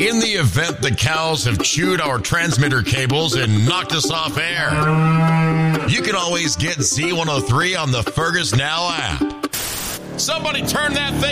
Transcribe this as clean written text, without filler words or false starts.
In the event the cows have chewed our transmitter cables and knocked us off air, you can always get Z103 on the Fergus Now app. Somebody turn that thing